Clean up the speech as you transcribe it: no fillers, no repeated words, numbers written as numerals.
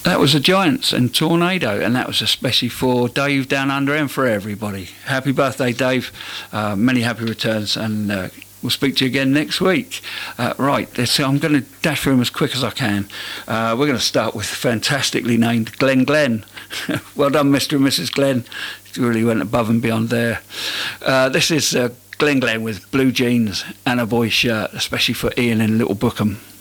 That was the Giants and Tornado, and that was especially for Dave down under and for everybody. Happy birthday, Dave. Many happy returns, and we'll speak to you again next week. Right, I'm going to dash through them as quick as I can. We're going to start with fantastically named Glenn. Well done, Mr. and Mrs. Glenn. You really went above and beyond there. This is Glenn with Blue Jeans and a boy shirt, especially for Ian in Little Bookham.